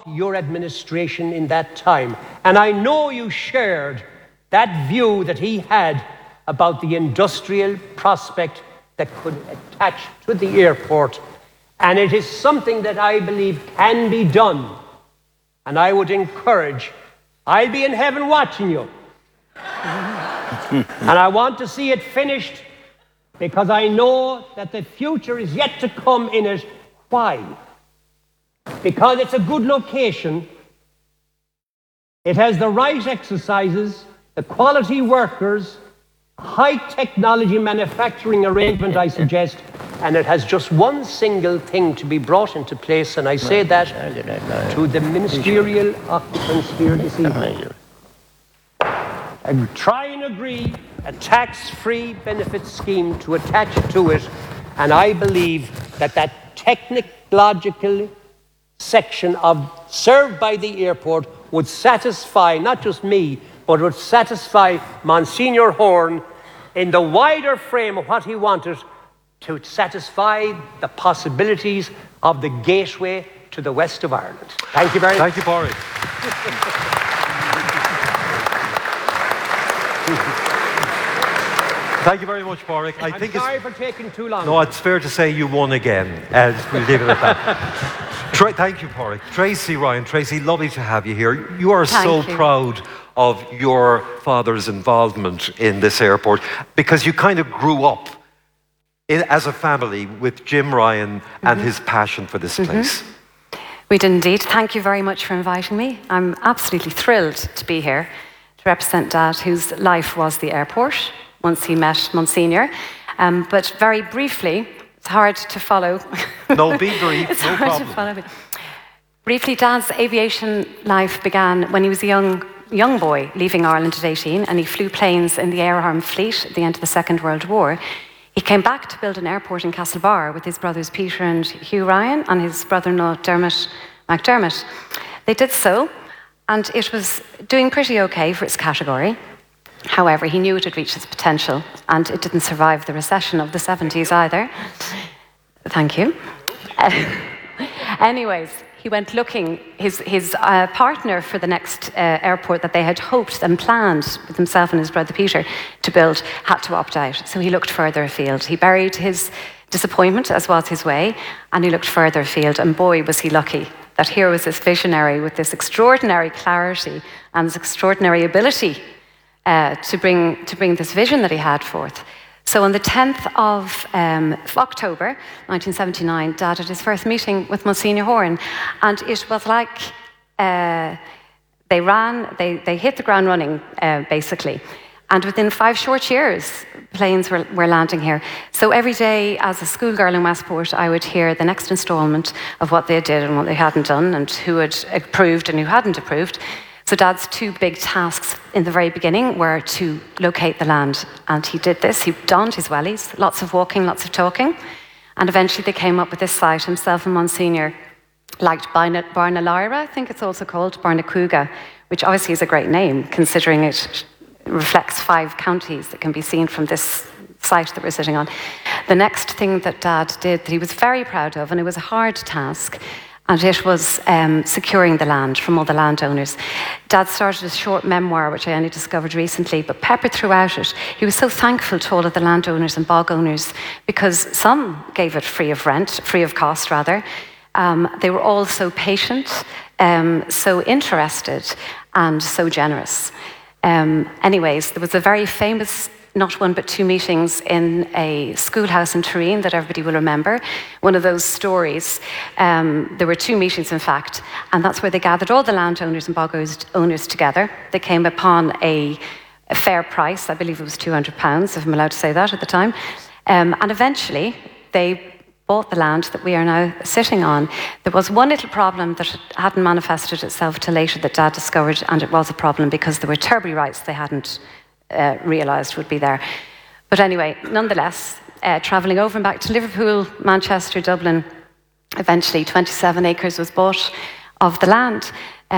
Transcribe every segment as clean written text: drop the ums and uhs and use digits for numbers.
your administration in that time. And I know you shared that view that he had about the industrial prospect that could attach to the airport. And it is something that I believe can be done. And I would encourage, I'll be in heaven watching you. And I want to see it finished because I know that the future is yet to come in it. Why? Because it's a good location. It has the right exercises, the quality workers, high technology manufacturing arrangement, I suggest, and it has just one single thing to be brought into place, and I say that to the ministerial occupants here this evening. Try and agree a tax-free benefit scheme to attach to it, and I believe that that technological section served by the airport would satisfy not just me, but would satisfy Monsignor Horn in the wider frame of what he wanted to satisfy the possibilities of the gateway to the west of Ireland. Thank you very much. Thank you, Pádraig. Thank you very much, Pádraig. I'm sorry for taking too long. No, it's fair to say you won again. We'll leave it at that. Thank you, Pádraig. Tracy Ryan. Tracy, lovely to have you here. You are so proud of your father's involvement in this airport because you kind of grew up as a family with Jim Ryan and his passion for this place. We did indeed. Thank you very much for inviting me. I'm absolutely thrilled to be here to represent Dad, whose life was the airport once he met Monsignor. But very briefly, it's hard to follow. No, be brief, it's no hard problem. To follow. Briefly, Dad's aviation life began when he was a young boy, leaving Ireland at 18, and he flew planes in the Air Arm Fleet at the end of the Second World War. He came back to build an airport in Castlebar with his brothers Peter and Hugh Ryan and his brother-in-law Dermot McDermott. They did so, and it was doing pretty okay for its category. However, he knew it had reached its potential, and it didn't survive the recession of the 70s either. Thank you. Anyways, he went looking. His partner for the next airport that they had hoped and planned with himself and his brother Peter to build had to opt out. So he looked further afield. He buried his disappointment, as was his way, and he looked further afield. And boy, was he lucky that here was this visionary with this extraordinary clarity and this extraordinary ability to bring this vision that he had forth. So on the 10th of October 1979, Dad had his first meeting with Monsignor Horn, and it was like they hit the ground running, basically. And within 5 short years, planes were landing here. So every day, as a schoolgirl in Westport, I would hear the next instalment of what they did and what they hadn't done, and who had approved and who hadn't approved. So Dad's 2 big tasks in the very beginning were to locate the land. And he did this. He donned his wellies, lots of walking, lots of talking. And eventually they came up with this site. Himself and Monsignor liked Barnalyra, I think it's also called, Barnacuga, which obviously is a great name, considering it reflects 5 counties that can be seen from this site that we're sitting on. The next thing that Dad did that he was very proud of, and it was a hard task, and it was securing the land from all the landowners. Dad started a short memoir, which I only discovered recently, but peppered throughout it, he was so thankful to all of the landowners and bog owners because some gave it free of cost rather. They were all so patient, so interested, and so generous. Anyways, there was a very famous not 1 but 2 meetings in a schoolhouse in Turin that everybody will remember. One of those stories. There were 2 meetings, in fact, and that's where they gathered all the landowners and bog owners together. They came upon a fair price. I believe it was £200, if I'm allowed to say that at the time. And eventually, they bought the land that we are now sitting on. There was one little problem that hadn't manifested itself till later that Dad discovered, and it was a problem because there were turbary rights they hadn't realised would be there. But anyway, nonetheless, travelling over and back to Liverpool, Manchester, Dublin, eventually 27 acres was bought of the land.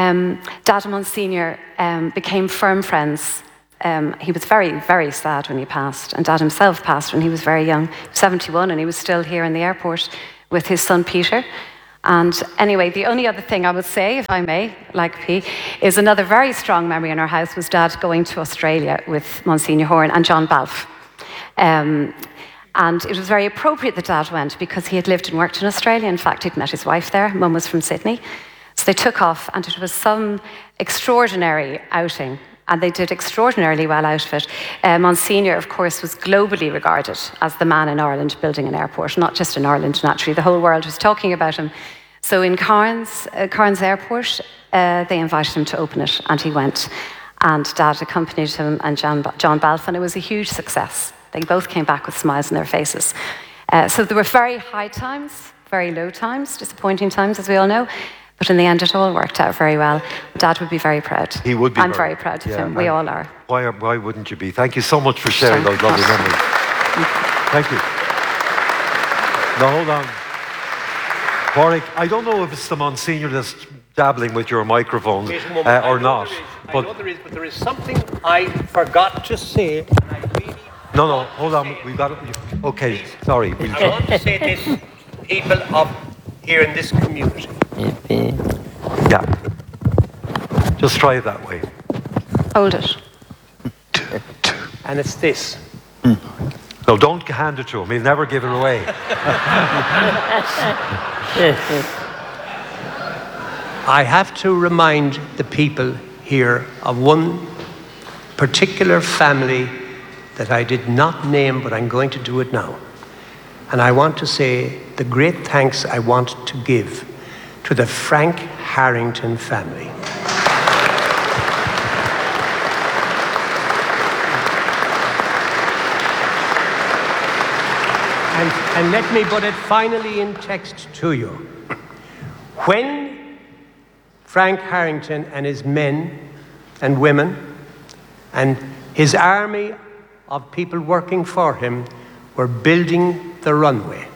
Dad and Monsignor became firm friends. He was very, very sad when he passed, and Dad himself passed when he was very young, 71, and he was still here in the airport with his son Peter. And anyway, the only other thing I would say, if I may, like P, is another very strong memory in our house was Dad going to Australia with Monsignor Horan and John Balfe. And it was very appropriate that Dad went because he had lived and worked in Australia. In fact, he'd met his wife there. Mum was from Sydney. So they took off, and it was some extraordinary outing. And they did extraordinarily well out of it. Monsignor, of course, was globally regarded as the man in Ireland building an airport, not just in Ireland, naturally. The whole world was talking about him. So in Cairns Airport, they invited him to open it, and he went. And Dad accompanied him and John Balfe, and it was a huge success. They both came back with smiles on their faces. So there were very high times, very low times, disappointing times, as we all know. But in the end, it all worked out very well. Dad would be very proud. He would be. I'm very proud of him. We all are. Why wouldn't you be? Thank you so much for sharing those lovely memories. Thank you. Now, hold on. Warwick, I don't know if it's the Monsignor that's dabbling with your microphone or not. I know there is, but there is something I forgot to say. And I really no, hold on. We've got it. Okay, sorry. I want to say this, people of here in this community. Yeah. Just try it that way. Hold it. And it's this. No, don't hand it to him. He'll never give it away. I have to remind the people here of one particular family that I did not name, but I'm going to do it now. And I want to say the great thanks I want to give to the Frank Harrington family. And let me put it finally in text to you. When Frank Harrington and his men and women and his army of people working for him were building the runway,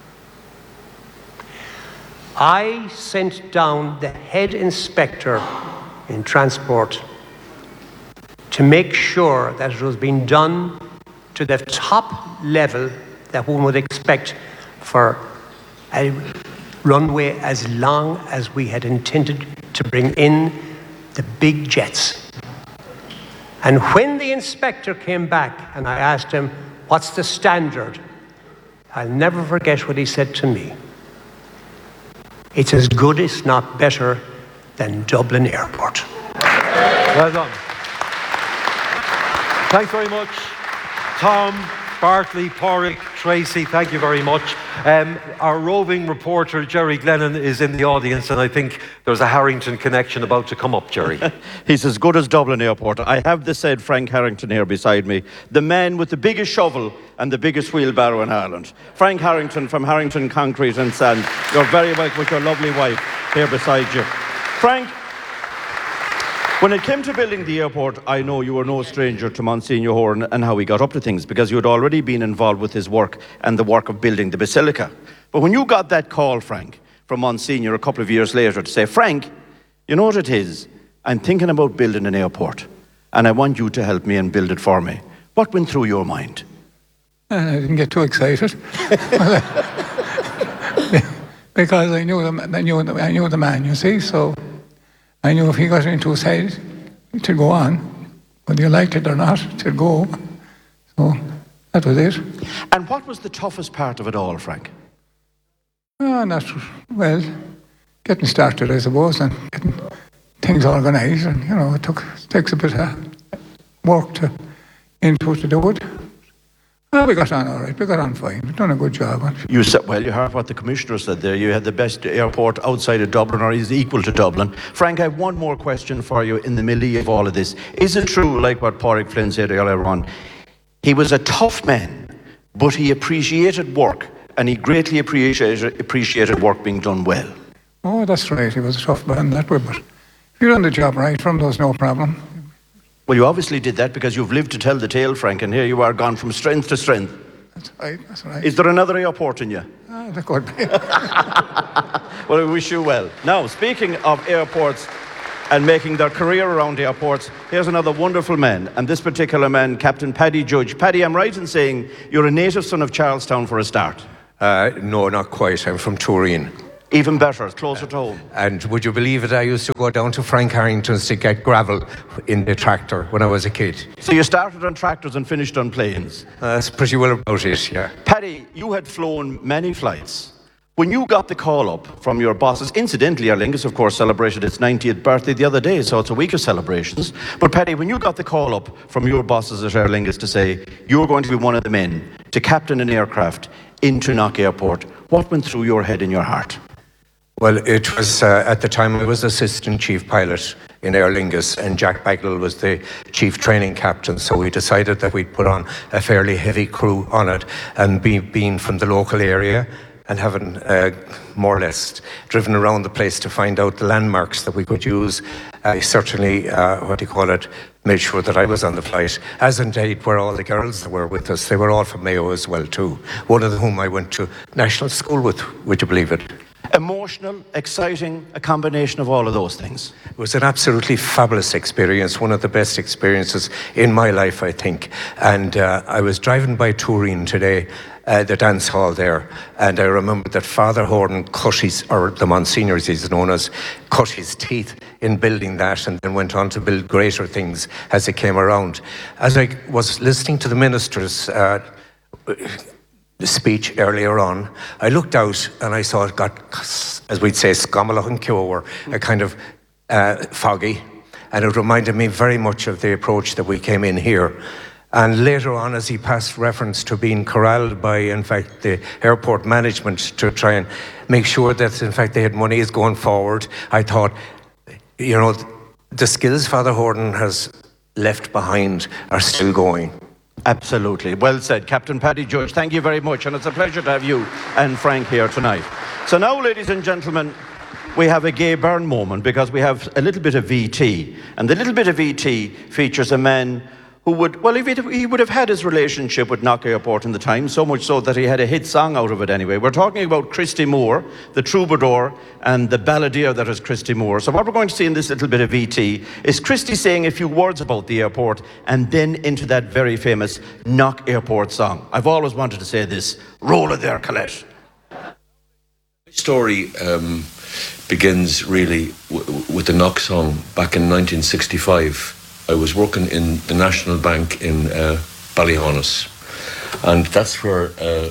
I sent down the head inspector in transport to make sure that it was being done to the top level that one would expect for a runway as long as we had intended to bring in the big jets. And when the inspector came back and I asked him, what's the standard? I'll never forget what he said to me. It's as good, if not better, than Dublin Airport. Well done. Thanks very much, Tom, Bartley, Porrick, Tracy, thank you very much. Our roving reporter, Jerry Glennon, is in the audience, and I think there's a Harrington connection about to come up, Jerry. He's as good as Dublin Airport. I have the said Frank Harrington here beside me, the man with the biggest shovel and the biggest wheelbarrow in Ireland. Frank Harrington from Harrington Concrete and Sand. You're very welcome with your lovely wife here beside you. Frank, when it came to building the airport, I know you were no stranger to Monsignor Horan and how he got up to things, because you had already been involved with his work and the work of building the Basilica. But when you got that call, Frank, from Monsignor a couple of years later to say, Frank, you know what it is? I'm thinking about building an airport and I want you to help me and build it for me. What went through your mind? I didn't get too excited. Because I knew the man, you see, so I knew if he got into his head, it would go on. Whether you liked it or not, it would go. So that was it. And what was the toughest part of it all, Frank? Well, getting started, I suppose, and getting things organised. And, you know, it takes a bit of work to do it. Oh, we got on all right. We got on fine. We've done a good job on it. You said, well, you heard what the commissioner said there. You had the best airport outside of Dublin, or is equal to Dublin. Frank, I have one more question for you in the middle of all of this. Is it true, like what Porrick Flynn said earlier on, he was a tough man, but he appreciated work, and he greatly appreciated work being done well? Oh, that's right. He was a tough man that way, but if you done the job right, from there was no problem. Well, you obviously did that because you've lived to tell the tale, Frank, and here you are gone from strength to strength. That's right. Is there another airport in you? There could be. Well, I wish you well. Now, speaking of airports and making their career around airports, here's another wonderful man, and this particular man, Captain Paddy Judge. Paddy, I'm right in saying you're a native son of Charlestown for a start? No, not quite. I'm from Turin. Even better, closer to home. And would you believe it, I used to go down to Frank Harrington's to get gravel in the tractor when I was a kid. So you started on tractors and finished on planes. That's pretty well about it, yeah. Paddy, you had flown many flights. When you got the call up from your bosses, incidentally, Aer Lingus, of course, celebrated its 90th birthday the other day, so it's a week of celebrations. But Paddy, when you got the call up from your bosses at Aer Lingus to say you're going to be one of the men to captain an aircraft into Knock Airport, what went through your head and your heart? Well, it was, at the time, I was assistant chief pilot in Aer Lingus, and Jack Bagwell was the chief training captain, so we decided that we'd put on a fairly heavy crew on it, and being from the local area, and having more or less driven around the place to find out the landmarks that we could use, I certainly, made sure that I was on the flight, as indeed were all the girls that were with us. They were all from Mayo as well too, one of whom I went to national school with, would you believe it? Emotional, exciting, a combination of all of those things. It was an absolutely fabulous experience, one of the best experiences in my life, I think. And I was driving by Turin today, the dance hall there, and I remember that Father Horton cut his, or the Monsignor as he's known as, cut his teeth in building that, and then went on to build greater things as it came around. As I was listening to the minister's the speech earlier on, I looked out and I saw it got, as we'd say, scamalach and or a kind of foggy, and it reminded me very much of the approach that we came in here. And later on, as he passed reference to being corralled by, in fact, the airport management to try and make sure that, in fact, they had monies going forward, I thought, you know, the skills Father Horton has left behind are still going. Absolutely. Well said. Captain Paddy Judge, thank you very much, and it's a pleasure to have you and Frank here tonight. So now, ladies and gentlemen, we have a Gay Byrne moment, because we have a little bit of VT, and the little bit of VT features a man who would, well, he would have had his relationship with Knock Airport in the time, so much so that he had a hit song out of it anyway. We're talking about Christy Moore, the troubadour, and the balladeer that is Christy Moore. So what we're going to see in this little bit of VT is Christy saying a few words about the airport, and then into that very famous Knock Airport song. I've always wanted to say this. Roll it there, Colette. My story begins really with the Knock song back in 1965. I was working in the National Bank in Ballyhonus, and that's where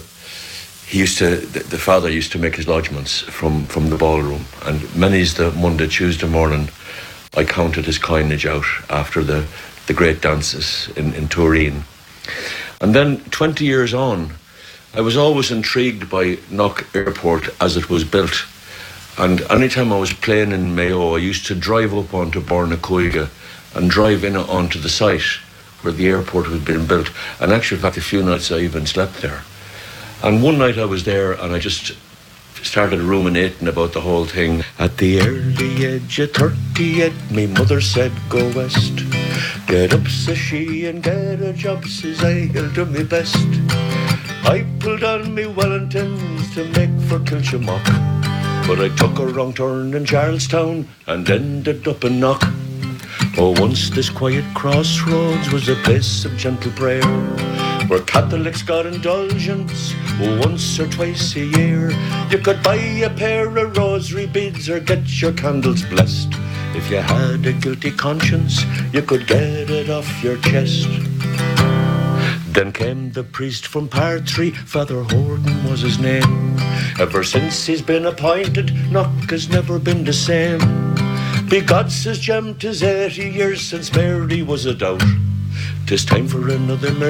the father used to make his lodgements from the ballroom. And many's the Monday, Tuesday morning, I counted his coinage out after the great dances in Turin. And then 20 years on, I was always intrigued by Knock Airport as it was built. And anytime I was playing in Mayo, I used to drive up onto Bornacoiga and drive in onto the site where the airport was being built. And actually, in fact, a few nights I even slept there. And one night I was there and I just started ruminating about the whole thing. At the early age of 38, me mother said, go west. Get up, says she, and get a job, says I'll do me best. I pulled on me Wellingtons to make for Kilshamock, but I took a wrong turn in Charlestown and ended up in Knock. Oh, once this quiet crossroads was a place of gentle prayer, where Catholics got indulgence once or twice a year. You could buy a pair of rosary beads or get your candles blessed. If you had a guilty conscience, you could get it off your chest. Then came the priest from Parthree, Father Horton was his name. Ever since he's been appointed, Knock has never been the same. Be God says Jem, 'tis 80 years since Mary was a doubt. 'Tis time for another